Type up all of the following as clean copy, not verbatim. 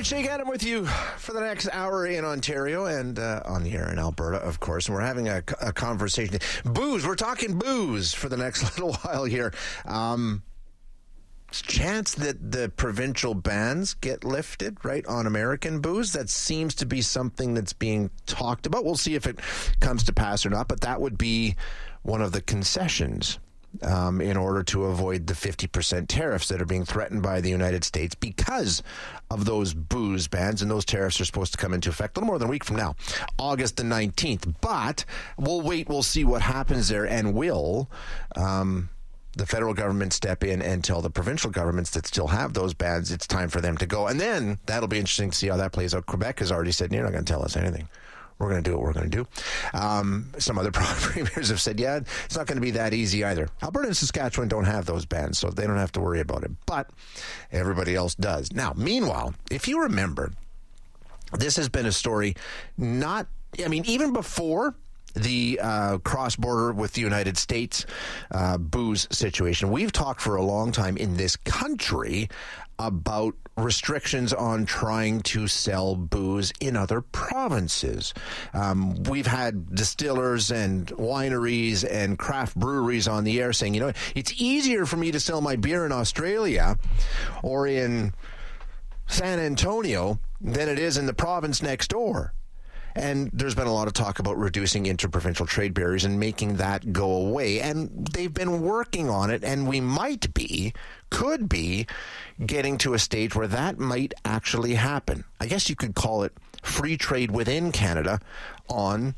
right, Shake Adam with you for the next hour in Ontario and on the air in Alberta, of course. And we're having a conversation. Booze. We're talking booze for the next little while here. Chance that the provincial bans get lifted, right, on American booze. That seems to be something that's being talked about. We'll see if it comes to pass or not, but that would be one of the concessions in order to avoid the 50% tariffs that are being threatened by the United States because of those booze bans. And those tariffs are supposed to come into effect a little more than a week from now, August the 19th. But we'll wait. We'll see what happens there. And will the federal government step in and tell the provincial governments that still have those bans it's time for them to go? And then that'll be interesting to see how that plays out. Quebec has already said, you're not going to tell us anything. We're going to do what we're going to do. Some other premiers have said, yeah, it's not going to be that easy either. Alberta and Saskatchewan don't have those bans, so they don't have to worry about it. But everybody else does. Now, meanwhile, if you remember, this has been a story even before the cross-border with the United States booze situation. We've talked for a long time in this country about restrictions on trying to sell booze in other provinces. We've had distillers and wineries and craft breweries on the air saying, it's easier for me to sell my beer in Australia or in San Antonio than it is in the province next door. And there's been a lot of talk about reducing interprovincial trade barriers and making that go away. And they've been working on it, and we could be getting to a stage where that might actually happen. I guess you could call it free trade within Canada on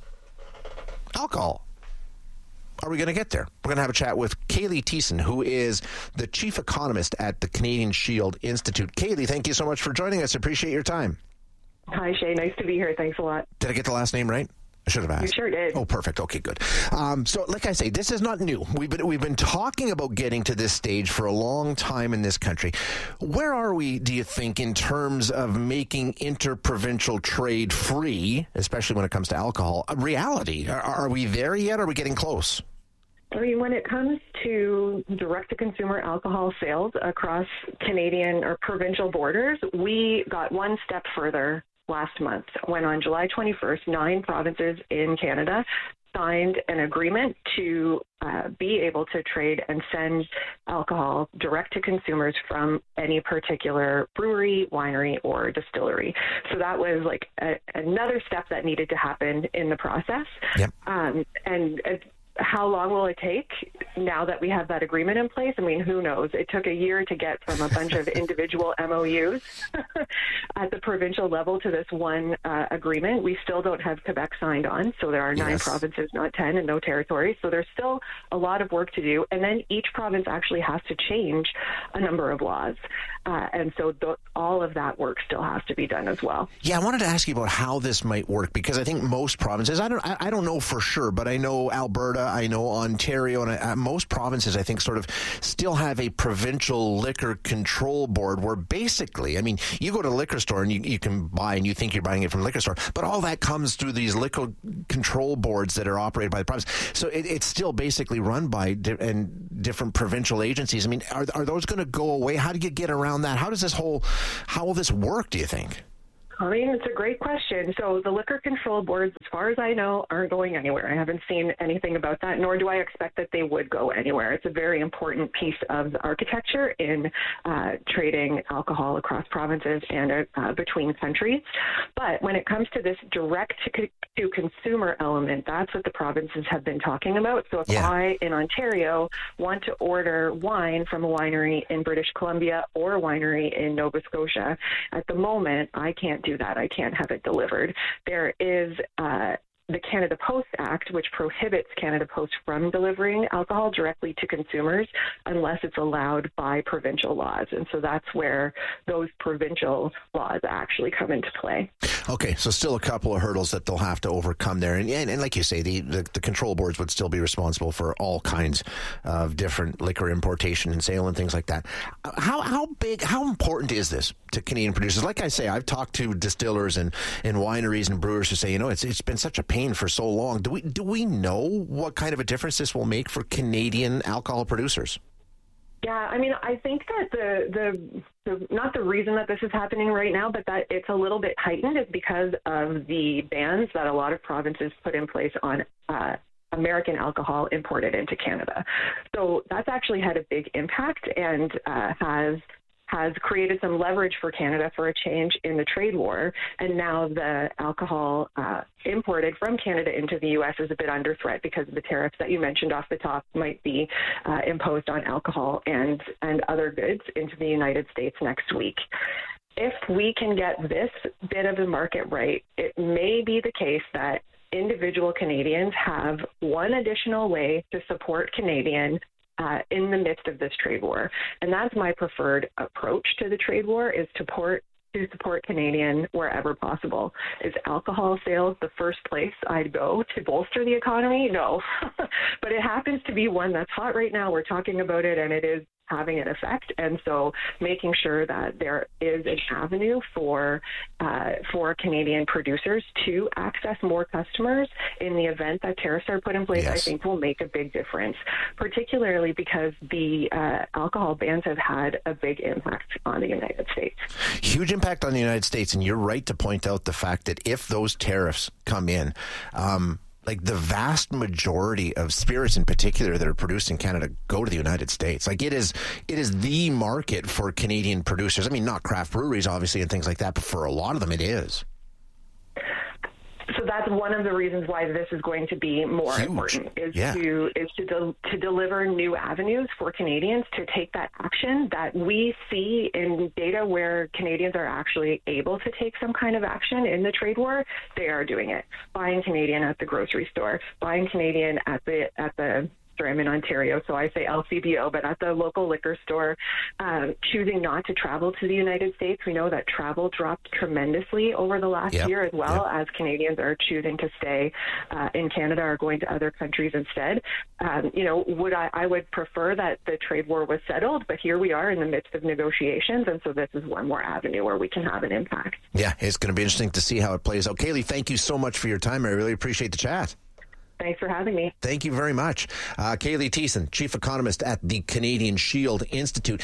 alcohol. Are we going to get there? We're going to have a chat with Kaylee Thiessen, who is the chief economist at the Canadian Shield Institute. Kaylee, thank you so much for joining us. Appreciate your time. Hi, Shay. Nice to be here. Thanks a lot. Did I get the last name right? I should have asked. You sure did. Oh, perfect. Okay, good. So, like I say, this is not new. We've been talking about getting to this stage for a long time in this country. Where are we, do you think, in terms of making interprovincial trade free, especially when it comes to alcohol, a reality? Are we there yet? Or are we getting close? I mean, when it comes to direct-to-consumer alcohol sales across Canadian or provincial borders, we got one step further last month when on July 21st, 9 provinces in Canada signed an agreement to be able to trade and send alcohol direct to consumers from any particular brewery, winery, or distillery. So that was like another step that needed to happen in the process. Yep. And how long will it take now that we have that agreement in place? I mean, who knows? It took a year to get from a bunch of individual MOUs at the provincial level to this one agreement. We still don't have Quebec signed on, so there are 9 provinces, not 10, and no territories. So there's still a lot of work to do. And then each province actually has to change a number of laws. And so all of that work still has to be done as well. Yeah, I wanted to ask you about how this might work, because I think most provinces, I don't know for sure, but I know Alberta, I know Ontario, and most provinces, I think, sort of still have a provincial liquor control board where basically, I mean, you go to a liquor store and you can buy and you think you're buying it from a liquor store, but all that comes through these liquor control boards that are operated by the province. So it's still basically run by different provincial agencies. I mean, are those going to go away? How do you get around that? How will this work, do you think? I mean, it's a great question. So the liquor control boards, as far as I know, aren't going anywhere. I haven't seen anything about that, nor do I expect that they would go anywhere. It's a very important piece of the architecture in trading alcohol across provinces and between countries. But when it comes to this direct-to-consumer element, that's what the provinces have been talking about. So if I, in Ontario, want to order wine from a winery in British Columbia or a winery in Nova Scotia, at the moment, I can't do that. I can't have it delivered. There is the Canada Post Act, which prohibits Canada Post from delivering alcohol directly to consumers unless it's allowed by provincial laws. And so that's where those provincial laws actually come into play. Okay, so still a couple of hurdles that they'll have to overcome there. And like you say, the control boards would still be responsible for all kinds of different liquor importation and sale and things like that. How important is this to Canadian producers? Like I say, I've talked to distillers and wineries and brewers who say, it's been such a pain for so long. Do we know what kind of a difference this will make for Canadian alcohol producers? Yeah, I mean, I think that the not the reason that this is happening right now, but that it's a little bit heightened is because of the bans that a lot of provinces put in place on American alcohol imported into Canada. So that's actually had a big impact and has created some leverage for Canada for a change in the trade war. And now the alcohol imported from Canada into the U.S. is a bit under threat because of the tariffs that you mentioned off the top might be imposed on alcohol and other goods into the United States next week. If we can get this bit of the market right, it may be the case that individual Canadians have one additional way to support Canadian in the midst of this trade war. And that's my preferred approach to the trade war, is to support Canadian wherever possible. Is alcohol sales the first place I'd go to bolster the economy? No. But it happens to be one that's hot right now. We're talking about it, and it is having an effect. And so making sure that there is an avenue for Canadian producers to access more customers in the event that tariffs are put in place, I think will make a big difference, particularly because the alcohol bans have had a big impact on the United States. Huge impact on the United States. And you're right to point out the fact that if those tariffs come in, like the vast majority of spirits in particular that are produced in Canada go to the United States. Like it is the market for Canadian producers. I mean, not craft breweries, obviously, and things like that, but for a lot of them, it is. So that's one of the reasons why this is going to be more important, is to deliver new avenues for Canadians to take that action that we see in data where Canadians are actually able to take some kind of action in the trade war. They are doing it. Buying Canadian at the grocery store, buying Canadian at the sorry, I'm in Ontario, so I say LCBO, but at the local liquor store, choosing not to travel to the United States. We know that travel dropped tremendously over the last year as well, as Canadians are choosing to stay in Canada or going to other countries instead. I would prefer that the trade war was settled, but here we are in the midst of negotiations, and so this is one more avenue where we can have an impact. Yeah, it's going to be interesting to see how it plays out. Kaylee, thank you so much for your time. I really appreciate the chat. Thanks for having me. Thank you very much. Kaylee Thiessen, Chief Economist at the Canadian Shield Institute.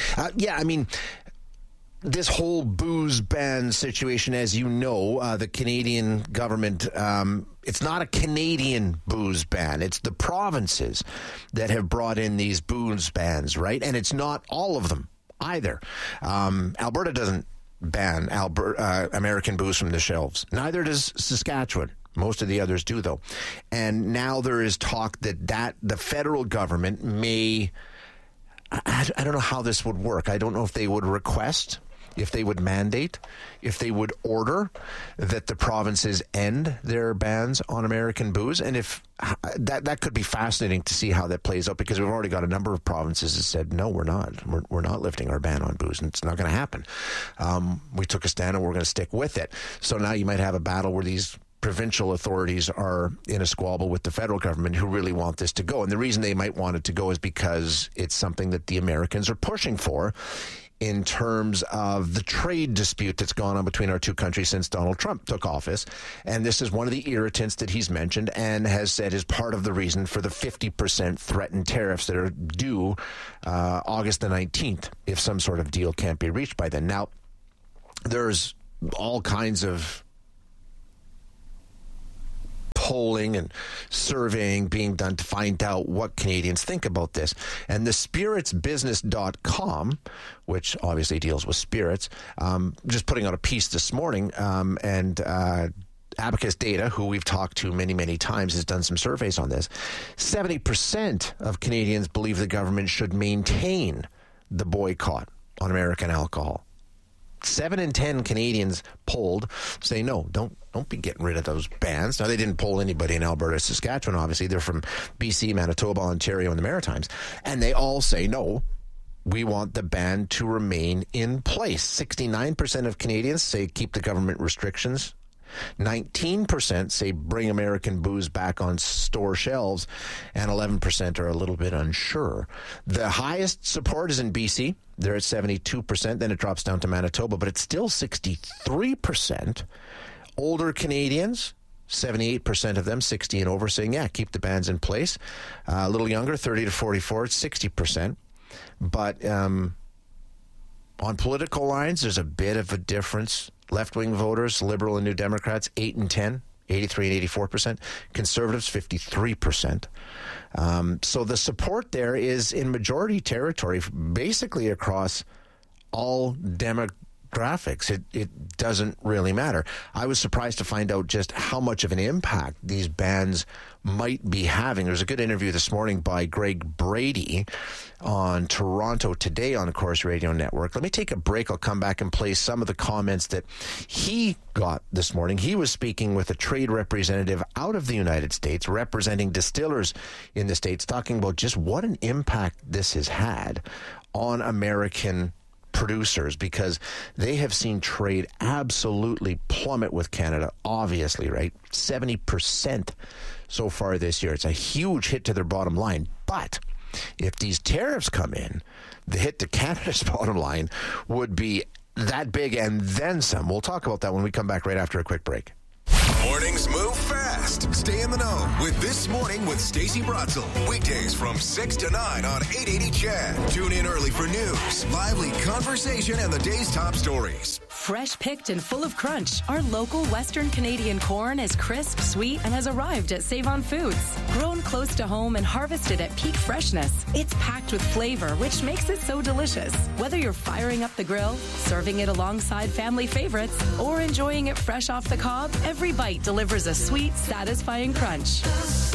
This whole booze ban situation, as you know, the Canadian government, it's not a Canadian booze ban. It's the provinces that have brought in these booze bans, right? And it's not all of them either. Alberta doesn't ban American booze from the shelves. Neither does Saskatchewan. Most of the others do, though. And now there is talk that the federal government may, I don't know how this would work. I don't know if they would request, if they would mandate, if they would order that the provinces end their bans on American booze. And if that could be fascinating to see how that plays out, because we've already got a number of provinces that said, no, we're not. We're not lifting our ban on booze, and it's not going to happen. We took a stand and we're going to stick with it. So now you might have a battle where these provincial authorities are in a squabble with the federal government who really want this to go. And the reason they might want it to go is because it's something that the Americans are pushing for in terms of the trade dispute that's gone on between our two countries since Donald Trump took office. And this is one of the irritants that he's mentioned and has said is part of the reason for the 50% threatened tariffs that are due August the 19th if some sort of deal can't be reached by then. Now, there's all kinds of polling and surveying being done to find out what Canadians think about this. And the spiritsbusiness.com, which obviously deals with spirits, just putting out a piece this morning, and Abacus Data, who we've talked to many, many times, has done some surveys on this. 70% of Canadians believe the government should maintain the boycott on American alcohol. 7 in 10 Canadians polled say no, don't be getting rid of those bans. Now, they didn't poll anybody in Alberta, Saskatchewan, obviously. They're from BC, Manitoba, Ontario, and the Maritimes. And they all say no, we want the ban to remain in place. 69% of Canadians say keep the government restrictions. 19% say bring American booze back on store shelves, and 11% are a little bit unsure. The highest support is in BC. They're at 72%. Then it drops down to Manitoba, but it's still 63%. Older Canadians, 78% of them, 60 and over, saying, yeah, keep the bans in place. A little younger, 30 to 44, it's 60%. But on political lines, there's a bit of a difference. Left-wing voters, Liberal and New Democrats, 8 and 10, 83 and 84%. Conservatives, 53%. So the support there is in majority territory, basically across all demographics. It doesn't really matter. I was surprised to find out just how much of an impact these bans might be having. There was a good interview this morning by Greg Brady on Toronto Today on the Corus Radio Network. Let me take a break. I'll come back and play some of the comments that he got this morning. He was speaking with a trade representative out of the United States, representing distillers in the States, talking about just what an impact this has had on American producers, because they have seen trade absolutely plummet with Canada, obviously, right? 70% so far this year. It's a huge hit to their bottom line. But if these tariffs come in, the hit to Canada's bottom line would be that big and then some. We'll talk about that when we come back right after a quick break. Mornings move fast. Stay in the know with This Morning with Stacey Bratzel. Weekdays from 6 to 9 on 880 CHED. Tune in early for news, lively conversation, and the day's top stories. Fresh picked and full of crunch, our local Western Canadian corn is crisp, sweet, and has arrived at Save-On Foods. Grown close to home and harvested at peak freshness, it's packed with flavor, which makes it so delicious. Whether you're firing up the grill, serving it alongside family favorites, or enjoying it fresh off the cob, every bite delivers a sweet, satisfying crunch.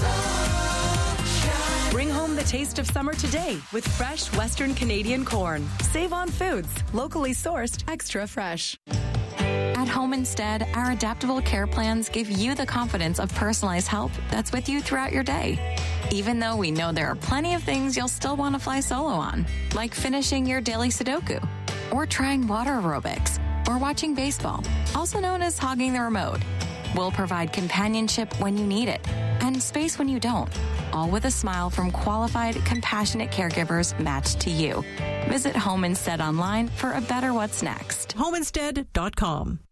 Bring home the taste of summer today with fresh Western Canadian corn. Save-On Foods, locally sourced, extra fresh. At Home Instead, our adaptable care plans give you the confidence of personalized help that's with you throughout your day. Even though we know there are plenty of things you'll still want to fly solo on, like finishing your daily Sudoku, or trying water aerobics, or watching baseball, also known as hogging the remote. We'll provide companionship when you need it and space when you don't, all with a smile from qualified, compassionate caregivers matched to you. Visit Home Instead online for a better what's next. HomeInstead.com.